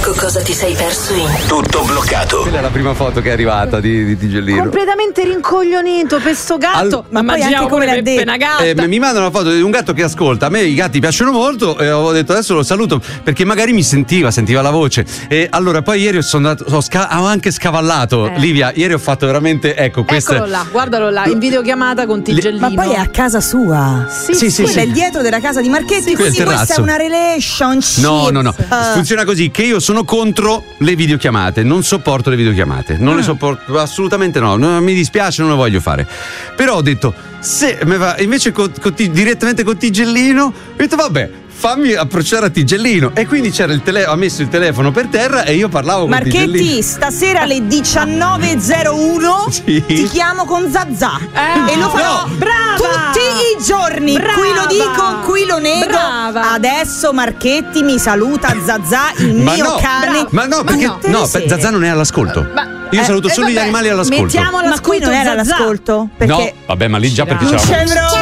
Ecco cosa ti sei perso in Tutto bloccato. Quella è la prima foto che è arrivata di Tigellino. Completamente rincoglionito per sto gatto. Ma poi anche come l'ha detto. Una gatta. Mi mandano una foto di un gatto che ascolta. A me i gatti piacciono molto e avevo detto adesso lo saluto perché magari mi sentiva la voce. E allora poi ieri sono andato, ho anche scavallato. Livia, ieri ho fatto veramente, ecco, questo. Eccolo là, guardalo là, in videochiamata con Tigellino. Ma poi è a casa sua. Sì. Quello è il dietro della casa di Marchetti, quindi questa è una relationship. No. Funziona così, che io sono contro le videochiamate, non sopporto le videochiamate, non le sopporto assolutamente, no, mi dispiace, non le voglio fare. Però ho detto, se invece direttamente con Tigellino, ho detto vabbè, fammi approcciare a Tigellino, e quindi ha messo il telefono per terra e io parlavo con Tigellino. Marchetti, stasera alle 19:01 ti chiamo con Zazà e lo farò tutti i giorni. Qui lo dico, qui lo nego. Adesso Marchetti mi saluta Zazà, il mio cane. Zazà non è all'ascolto. Io saluto solo gli animali all'ascolto. Mettiamo Ma qui non era all'ascolto? No, vabbè, ma lì già perché c'era.